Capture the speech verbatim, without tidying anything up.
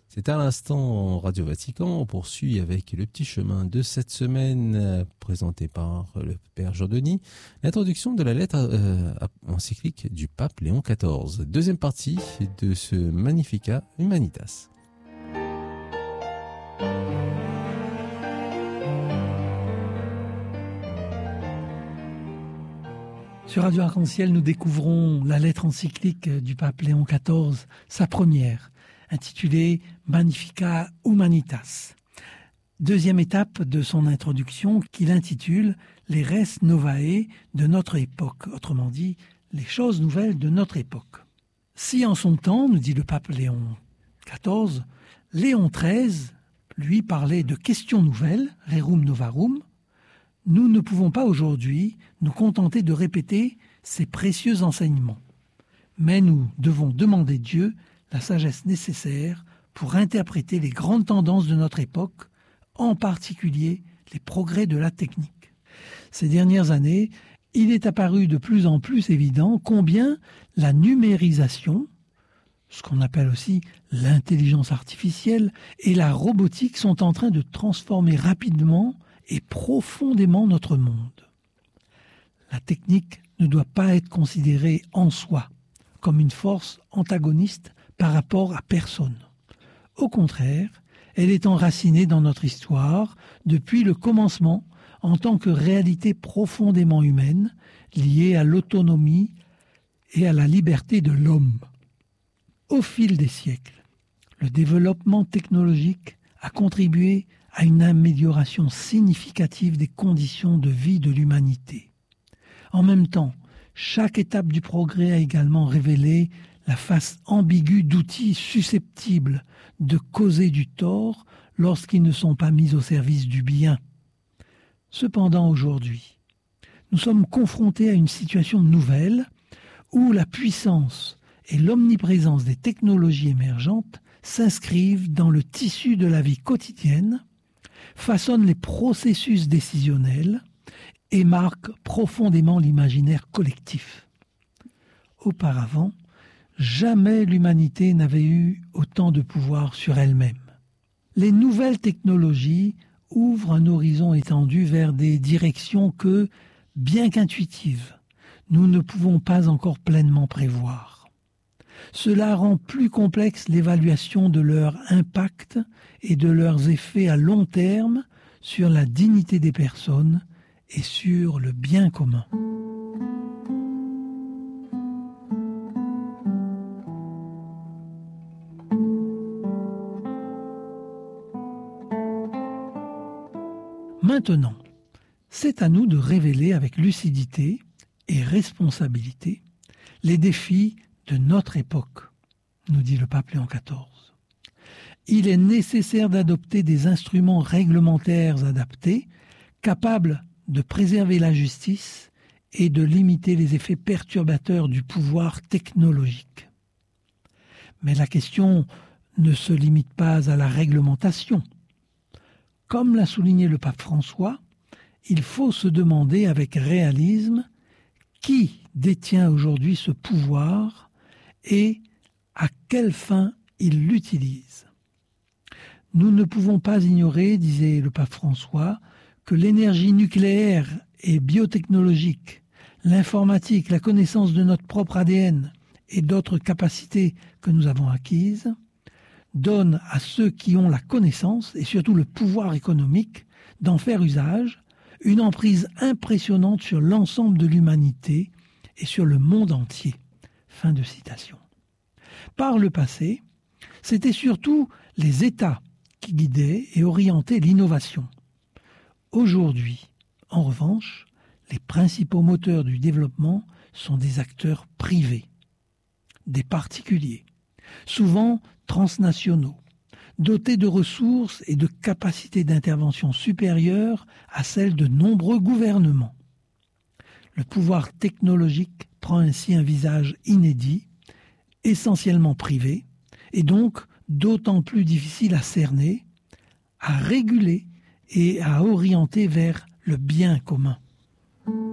C'est à l'instant Radio Vatican. On poursuit avec le petit chemin de cette semaine euh, présenté par le Père Jean-Denis. L'introduction de la lettre euh, encyclique du pape Léon quatorze. Deuxième partie de ce Magnificat Humanitas. Sur Radio Arc-en-Ciel, nous découvrons la lettre encyclique du pape Léon quatorze, sa première, intitulée Magnificat Humanitas. Deuxième étape de son introduction qu'il intitule Les res novae de notre époque, autrement dit, les choses nouvelles de notre époque. Si en son temps, nous dit le pape Léon quatorze, Léon treize, lui, parlait de questions nouvelles, rerum novarum, nous ne pouvons pas aujourd'hui nous contenter de répéter ces précieux enseignements. Mais nous devons demander Dieu la sagesse nécessaire pour interpréter les grandes tendances de notre époque, en particulier les progrès de la technique. Ces dernières années, il est apparu de plus en plus évident combien la numérisation, ce qu'on appelle aussi l'intelligence artificielle, et la robotique sont en train de transformer rapidement et profondément notre monde. La technique ne doit pas être considérée en soi comme une force antagoniste par rapport à personne. Au contraire, elle est enracinée dans notre histoire depuis le commencement en tant que réalité profondément humaine liée à l'autonomie et à la liberté de l'homme. Au fil des siècles, le développement technologique a contribué à une amélioration significative des conditions de vie de l'humanité. En même temps, chaque étape du progrès a également révélé la face ambiguë d'outils susceptibles de causer du tort lorsqu'ils ne sont pas mis au service du bien. Cependant, aujourd'hui, nous sommes confrontés à une situation nouvelle où la puissance et l'omniprésence des technologies émergentes s'inscrivent dans le tissu de la vie quotidienne, façonnent les processus décisionnels et marquent profondément l'imaginaire collectif. Auparavant, jamais l'humanité n'avait eu autant de pouvoir sur elle-même. Les nouvelles technologies ouvrent un horizon étendu vers des directions que, bien qu'intuitives, nous ne pouvons pas encore pleinement prévoir. Cela rend plus complexe l'évaluation de leur impact et de leurs effets à long terme sur la dignité des personnes et sur le bien commun. Maintenant, c'est à nous de révéler avec lucidité et responsabilité les défis de notre époque, nous dit le pape Léon quatorze. Il est nécessaire d'adopter des instruments réglementaires adaptés, capables de préserver la justice et de limiter les effets perturbateurs du pouvoir technologique. Mais la question ne se limite pas à la réglementation. Comme l'a souligné le pape François, il faut se demander avec réalisme qui détient aujourd'hui ce pouvoir et à quelle fin il l'utilise. Nous ne pouvons pas ignorer, disait le pape François, que l'énergie nucléaire et biotechnologique, l'informatique, la connaissance de notre propre A D N et d'autres capacités que nous avons acquises donnent à ceux qui ont la connaissance et surtout le pouvoir économique d'en faire usage une emprise impressionnante sur l'ensemble de l'humanité et sur le monde entier. Fin de citation. Par le passé, c'était surtout les États qui guidaient et orientaient l'innovation. Aujourd'hui, en revanche, les principaux moteurs du développement sont des acteurs privés, des particuliers, souvent transnationaux, dotés de ressources et de capacités d'intervention supérieures à celles de nombreux gouvernements. Le pouvoir technologique prend ainsi un visage inédit, essentiellement privé, et donc d'autant plus difficile à cerner, à réguler et à orienter vers le bien commun.